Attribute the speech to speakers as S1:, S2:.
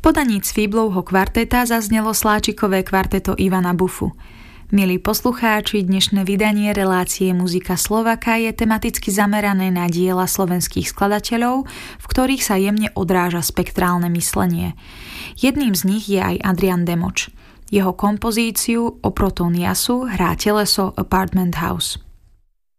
S1: podaní Cvíblovho kvarteta zaznelo sláčikové kvarteto Ivana Bufu. Milí poslucháči, dnešné vydanie relácie Muzika Slovaka je tematicky zamerané na diela slovenských skladateľov, v ktorých sa jemne odráža spektrálne myslenie. Jedným z nich je aj Adrian Demoč. Jeho kompozíciu o Protoniasu hrá teleso Apartment House.